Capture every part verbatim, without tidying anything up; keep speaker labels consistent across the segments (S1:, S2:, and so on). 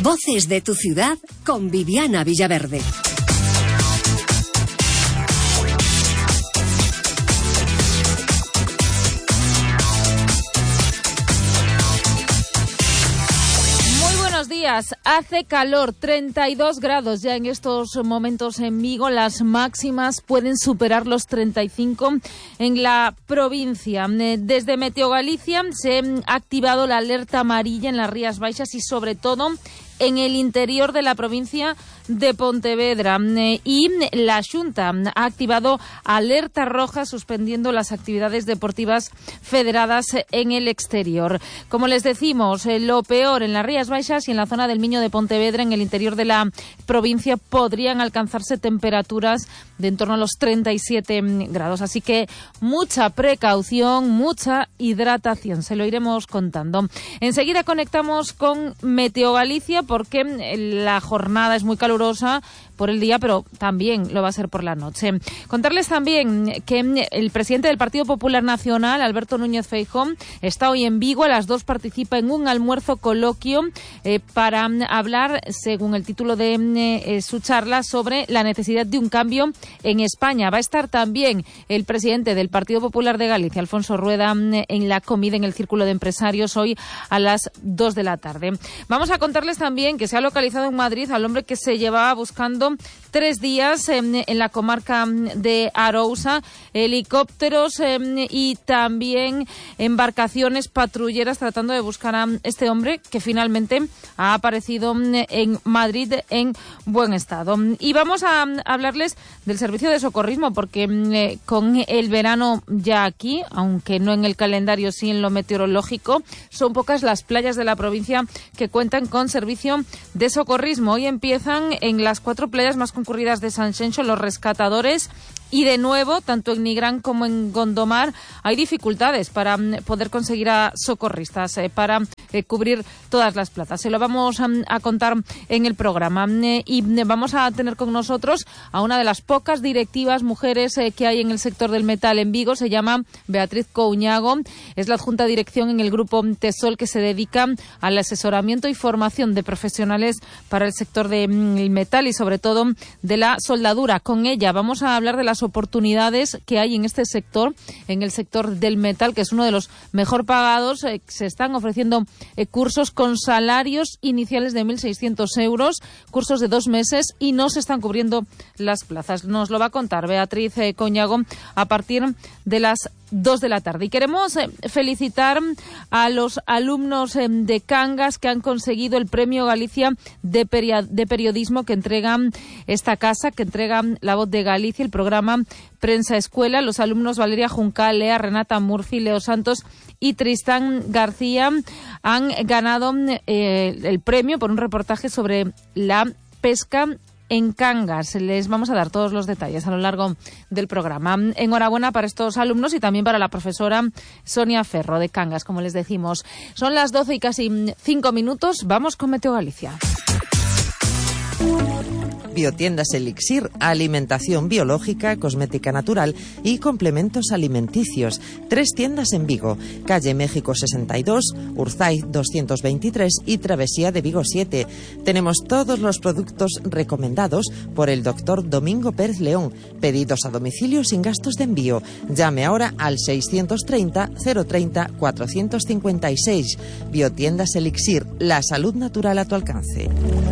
S1: Voces de tu ciudad con Viviana Villaverde.
S2: Buenos días, hace calor, treinta y dos grados ya en estos momentos en Vigo, las máximas pueden superar los treinta y cinco en la provincia. Desde Meteo Galicia se ha activado la alerta amarilla en las Rías Baixas y sobre todo en el interior de la provincia de Pontevedra, y la Xunta ha activado alerta roja suspendiendo las actividades deportivas federadas en el exterior. Como les decimos, lo peor en las Rías Baixas y en la zona del Miño de Pontevedra, en el interior de la provincia, podrían alcanzarse temperaturas de en torno a los treinta y siete grados. Así que mucha precaución, mucha hidratación. Se lo iremos contando. Enseguida conectamos con Meteo Galicia porque la jornada es muy calurosa por el día, pero también lo va a ser por la noche. Contarles también que el presidente del Partido Popular Nacional, Alberto Núñez Feijóo, está hoy en Vigo. A las dos participa en un almuerzo coloquio eh, para hablar, según el título de eh, su charla, sobre la necesidad de un cambio en España. Va a estar también el presidente del Partido Popular de Galicia, Alfonso Rueda, en la comida en el Círculo de Empresarios hoy a las dos de la tarde. Vamos a contarles también que se ha localizado en Madrid al hombre que se llevaba buscando tres días en, en la comarca de Arousa, helicópteros eh, y también embarcaciones patrulleras tratando de buscar a este hombre que finalmente ha aparecido en Madrid en buen estado. Y vamos a hablarles del servicio de socorrismo porque eh, con el verano ya aquí, aunque no en el calendario, sí en lo meteorológico, son pocas las playas de la provincia que cuentan con servicio de socorrismo. Hoy empiezan en las cuatro playas más concurridas de Sanxenxo los rescatadores y de nuevo, tanto en Nigrán como en Gondomar, hay dificultades para poder conseguir a socorristas, eh, para eh, cubrir todas las plazas. Se lo vamos um, a contar en el programa eh, y vamos a tener con nosotros a una de las pocas directivas mujeres eh, que hay en el sector del metal en Vigo. Se llama Beatriz Couñago, es la adjunta de dirección en el grupo Tesol, que se dedica al asesoramiento y formación de profesionales para el sector del metal y sobre todo de la soldadura. Con ella vamos a hablar de las oportunidades que hay en este sector, en el sector del metal, que es uno de los mejor pagados. Eh, se están ofreciendo eh, cursos con salarios iniciales de mil seiscientos euros, cursos de dos meses y no se están cubriendo las plazas. Nos lo va a contar Beatriz eh, Couñago a partir de las dos de la tarde. Y queremos eh, felicitar a los alumnos eh, de Cangas que han conseguido el Premio Galicia de, peria- de Periodismo que entregan esta casa, que entrega La Voz de Galicia, el programa Prensa Escuela. Los alumnos Valeria Juncal, Lea, Renata Murphy, Leo Santos y Tristán García han ganado eh, el premio por un reportaje sobre la pesca en Cangas. Les vamos a dar todos los detalles a lo largo del programa. Enhorabuena para estos alumnos y también para la profesora Sonia Ferro de Cangas, como les decimos. Son las doce y casi cinco minutos. Vamos con Meteo Galicia.
S3: Biotiendas Elixir, alimentación biológica, cosmética natural y complementos alimenticios. Tres tiendas en Vigo, calle México sesenta y dos, Urzaiz doscientos veintitrés y Travesía de Vigo siete. Tenemos todos los productos recomendados por el doctor Domingo Pérez León. Pedidos a domicilio sin gastos de envío. Llame ahora al seiscientos treinta, cero treinta, cuatrocientos cincuenta y seis. Biotiendas Elixir, la salud natural a tu alcance.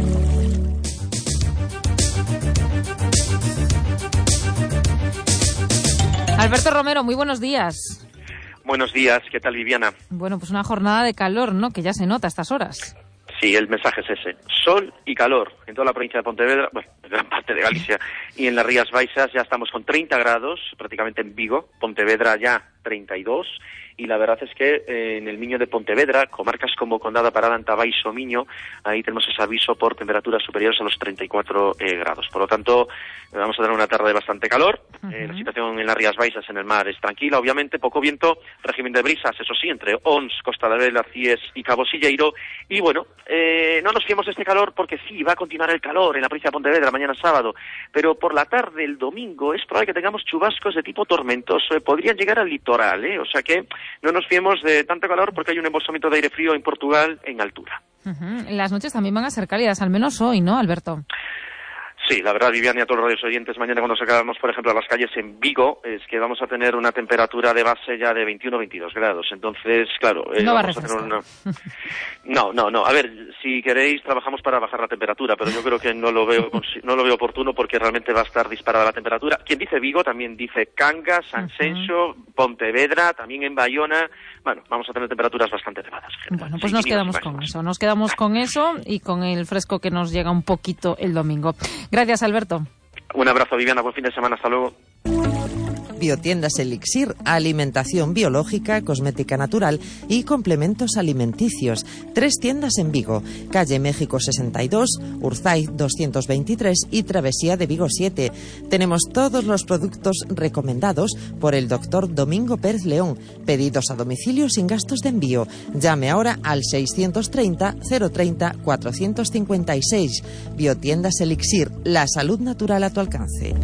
S2: Alberto Romero, muy buenos días.
S4: Buenos días, ¿qué tal, Viviana?
S2: Bueno, pues una jornada de calor, ¿no?, que ya se nota a estas horas.
S4: Sí, el mensaje es ese. Sol y calor en toda la provincia de Pontevedra, bueno, en gran parte de Galicia y en las Rías Baixas ya estamos con treinta grados, prácticamente en Vigo, Pontevedra ya treinta y dos, y la verdad es que eh, en el Miño de Pontevedra, comarcas como Condada, Parada, Antabaixo, Miño, ahí tenemos ese aviso por temperaturas superiores a los treinta y cuatro eh, grados. Por lo tanto, eh, vamos a tener una tarde de bastante calor. Uh-huh. Eh, la situación en las Rías Baixas, en el mar, es tranquila, obviamente, poco viento, régimen de brisas, eso sí, entre Ons, Costa da Vela, Cies y Cabo Silleiro. Y bueno, eh, no nos fiemos de este calor porque sí, va a continuar el calor en la provincia de Pontevedra mañana sábado, pero por la tarde, el domingo, es probable que tengamos chubascos de tipo tormentoso, eh, podrían llegar al litoral, eh, o sea que no nos fiemos de tanto calor porque hay un embolsamiento de aire frío en Portugal en altura.
S2: Uh-huh. Las noches también van a ser cálidas, al menos hoy, ¿no, Alberto?
S4: Sí, la verdad, Vivian, y a todos los radios oyentes, mañana cuando sacamos, por ejemplo, a las calles en Vigo, es que vamos a tener una temperatura de base ya de veintiuno a veintidós grados. Entonces, claro, eh,
S2: no va
S4: vamos
S2: a
S4: a tener una... No, no, no. A ver, si queréis, trabajamos para bajar la temperatura, pero yo creo que no lo veo no lo veo oportuno porque realmente va a estar disparada la temperatura. Quien dice Vigo también dice Cangas, San Xenxo, uh-huh. Pontevedra, también en Bayona. Bueno, vamos a tener temperaturas bastante elevadas.
S2: Bueno, pues sí, nos quedamos con eso. Nos quedamos con eso y con el fresco que nos llega un poquito el domingo. Gracias, Alberto.
S4: Un abrazo, Viviana. Buen fin de semana. Hasta luego.
S3: Biotiendas Elixir, alimentación biológica, cosmética natural y complementos alimenticios. Tres tiendas en Vigo, calle México sesenta y dos, Urzaiz doscientos veintitrés y Travesía de Vigo siete. Tenemos todos los productos recomendados por el doctor Domingo Pérez León. Pedidos a domicilio sin gastos de envío. Llame ahora al seiscientos treinta, cero treinta, cuatrocientos cincuenta y seis. Biotiendas Elixir, la salud natural a tu alcance.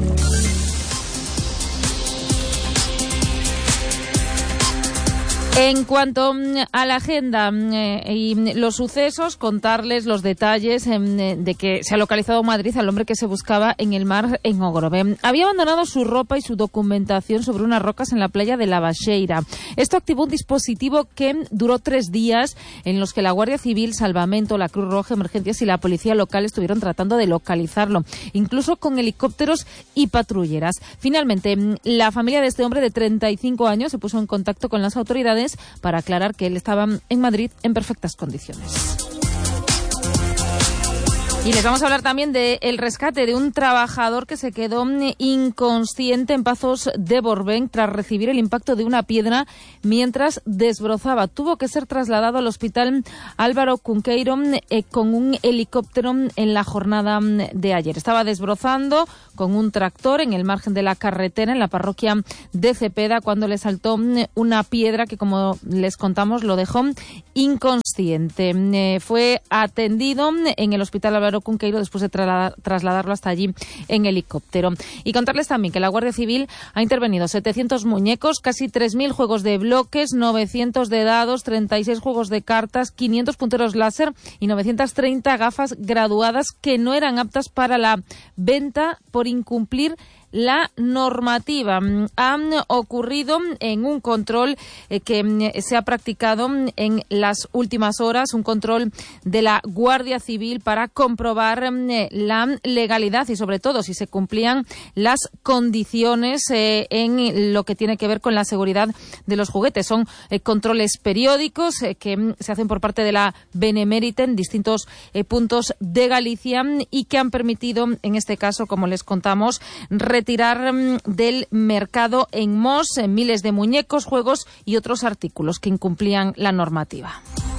S2: En cuanto a la agenda eh, y los sucesos, contarles los detalles eh, de que se ha localizado Madrid al hombre que se buscaba en el mar en Ogrove. Había abandonado su ropa y su documentación sobre unas rocas en la playa de La Baxeira. Esto activó un dispositivo que duró tres días en los que la Guardia Civil, Salvamento, la Cruz Roja, Emergencias y la Policía Local estuvieron tratando de localizarlo, incluso con helicópteros y patrulleras. Finalmente, la familia de este hombre de treinta y cinco años se puso en contacto con las autoridades para aclarar que él estaba en Madrid en perfectas condiciones. Y les vamos a hablar también del rescate de un trabajador que se quedó inconsciente en Pazos de Borbén tras recibir el impacto de una piedra mientras desbrozaba. Tuvo que ser trasladado al hospital Álvaro Cunqueiro eh, con un helicóptero en la jornada de ayer. Estaba desbrozando con un tractor en el margen de la carretera en la parroquia de Cepeda cuando le saltó una piedra que, como les contamos, lo dejó inconsciente. Eh, fue atendido en el hospital Álvaro Cunqueiro después de tra- trasladarlo hasta allí en helicóptero. Y contarles también que la Guardia Civil ha intervenido setecientos muñecos, casi tres mil juegos de bloques, novecientos de dados, treinta y seis juegos de cartas, quinientos punteros láser y novecientas treinta gafas graduadas que no eran aptas para la venta por incumplir la normativa. Ha ocurrido en un control eh, que se ha practicado en las últimas horas, un control de la Guardia Civil para comprobar eh, la legalidad y, sobre todo, si se cumplían las condiciones eh, en lo que tiene que ver con la seguridad de los juguetes. Son eh, controles periódicos eh, que se hacen por parte de la Benemérita en distintos eh, puntos de Galicia y que han permitido, en este caso, como les contamos, retirar del mercado en Mos en miles de muñecos, juegos y otros artículos que incumplían la normativa.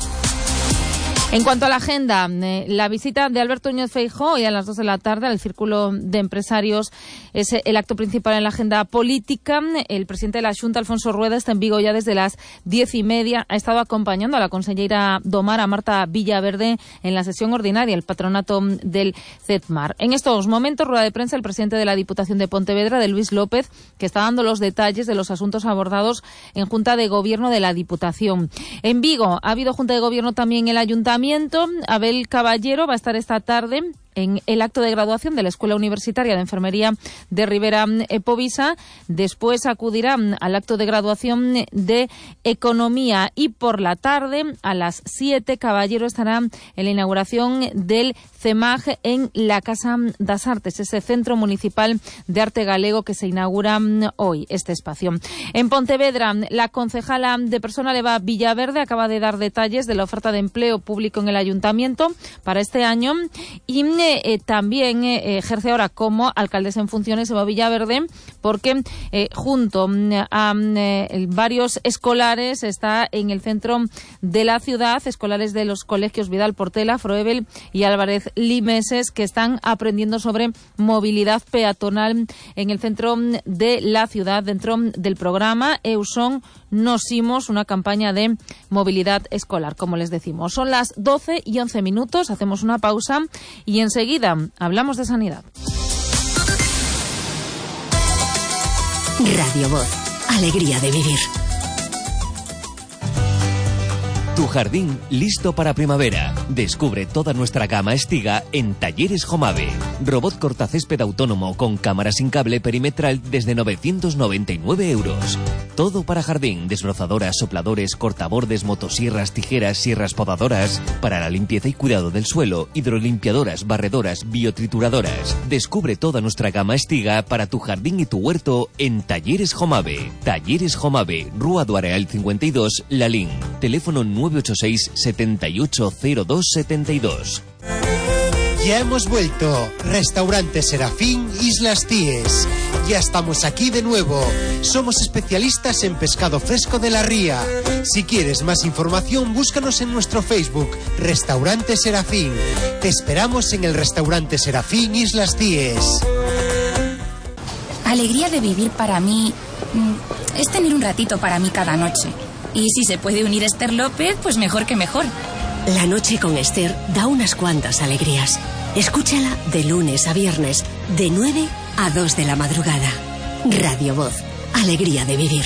S2: En cuanto a la agenda, eh, la visita de Alberto Núñez Feijóo hoy a las dos de la tarde al Círculo de Empresarios es el acto principal en la agenda política. El presidente de la Xunta, Alfonso Rueda, está en Vigo ya desde las diez y media. Ha estado acompañando a la consellera Domar, a Marta Villaverde, en la sesión ordinaria, el patronato del CETMAR. En estos momentos, rueda de prensa, el presidente de la Diputación de Pontevedra, de Luis López, que está dando los detalles de los asuntos abordados en Junta de Gobierno de la Diputación. En Vigo ha habido Junta de Gobierno también en el Ayuntamiento. Abel Caballero va a estar esta tarde en el acto de graduación de la Escuela Universitaria de Enfermería de Ribera Povisa. Después acudirá al acto de graduación de Economía y por la tarde, a las siete, Caballero estará en la inauguración del CEMAG en la Casa das Artes, ese Centro Municipal de Arte Galego que se inaugura hoy, este espacio. En Pontevedra, la concejala de Persona Leva Villaverde acaba de dar detalles de la oferta de empleo público en el Ayuntamiento para este año y Eh, también eh, ejerce ahora como alcaldesa en funciones Eva Villaverde porque eh, junto a eh, varios escolares está en el centro de la ciudad, escolares de los colegios Vidal Portela, Froebel y Álvarez Limeses, que están aprendiendo sobre movilidad peatonal en el centro de la ciudad dentro del programa Euson Nos Imos, una campaña de movilidad escolar, como les decimos. Son las doce y once minutos, hacemos una pausa y enseguida hablamos de sanidad.
S1: Radio Voz, alegría de vivir.
S5: Tu jardín listo para primavera. Descubre toda nuestra gama Estiga en Talleres Jomave. Robot cortacésped autónomo con cámara sin cable perimetral desde novecientos noventa y nueve euros. Todo para jardín, desbrozadoras, sopladores, cortabordes, motosierras, tijeras, sierras podadoras. Para la limpieza y cuidado del suelo, hidrolimpiadoras, barredoras, biotrituradoras. Descubre toda nuestra gama Estiga para tu jardín y tu huerto en Talleres Jomave. Talleres Jomave, Rúa do Areal cincuenta y dos, Lalín. Teléfono nueve ocho seis, setenta y ocho, cero dos setenta y dos.
S6: Ya hemos vuelto. Restaurante Serafín, Islas Cíes. Ya estamos aquí de nuevo. Somos especialistas en pescado fresco de la ría. Si quieres más información, búscanos en nuestro Facebook, Restaurante Serafín. Te esperamos en el Restaurante Serafín, Islas Cíes.
S7: Alegría de vivir para mí es tener un ratito para mí cada noche. Y si se puede unir Esther López, pues mejor que mejor.
S1: La noche con Esther da unas cuantas alegrías. Escúchala de lunes a viernes, de nueve a dos de la madrugada. Radio Voz, alegría de vivir.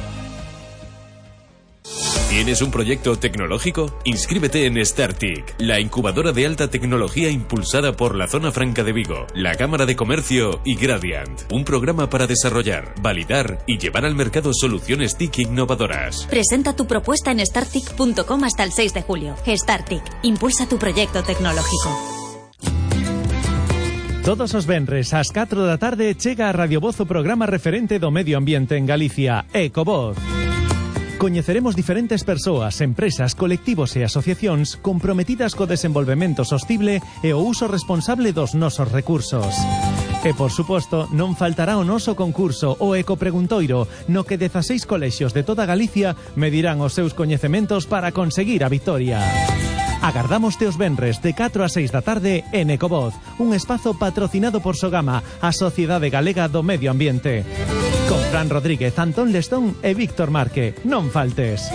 S8: ¿Tienes un proyecto tecnológico? Inscríbete en StarTIC, la incubadora de alta tecnología impulsada por la Zona Franca de Vigo, la Cámara de Comercio y Gradiant. Un programa para desarrollar, validar y llevar al mercado soluciones T I C innovadoras.
S9: Presenta tu propuesta en startic punto com hasta el seis de julio. StarTIC, impulsa tu proyecto tecnológico.
S10: Todos os venres ás catro da tarde chega a Radio Voz o programa referente do medio ambiente en Galicia, Ecovoz. Coñeceremos diferentes persoas, empresas, colectivos e asociacións comprometidas co desenvolvemento sostible e o uso responsable dos nosos recursos. E, por suposto, non faltará o noso concurso, o Ecopreguntoiro, no que dezaseis colexios de toda Galicia medirán os seus coñecementos para conseguir a vitoria. Agardámoste os venres de catro a seis da tarde en Ecovoz, un espazo patrocinado por Sogama, a Sociedade Galega do Medio Ambiente. Con Fran Rodríguez, Antón Lestón e Víctor Marque. Non faltes.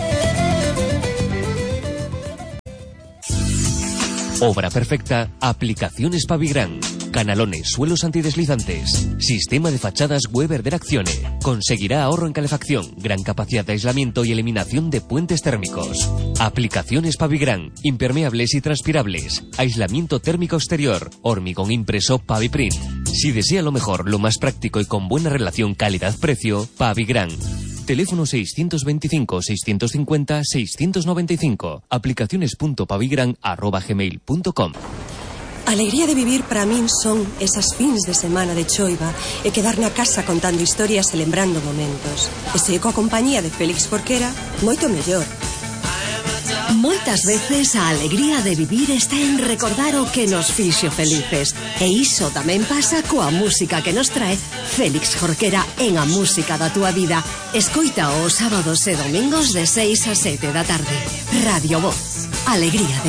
S5: Obra perfecta, Aplicaciones Pavigran. Canalones, suelos antideslizantes. Sistema de fachadas Weber de Accione. Conseguirá ahorro en calefacción, gran capacidad de aislamiento y eliminación de puentes térmicos. Aplicaciones Pavigran. Impermeables y transpirables. Aislamiento térmico exterior. Hormigón impreso Paviprint. Si desea lo mejor, lo más práctico y con buena relación calidad-precio, Pavigran. Teléfono seiscientos veinticinco, seiscientos cincuenta, seiscientos noventa y cinco. Aplicaciones punto pavigran arroba gmail punto com.
S11: Alegría de vivir para min son esas fins de semana de choiva e quedar na casa contando historias e lembrando momentos. E se coa compañía de Félix Jorquera, moito mellor.
S1: Moitas veces a alegría de vivir está en recordar o que nos fixo felices. E iso tamén pasa coa música que nos trae Félix Jorquera en A Música da Túa Vida. Escoita os sábados e domingos de seis a sete da tarde. Radio Voz, alegría de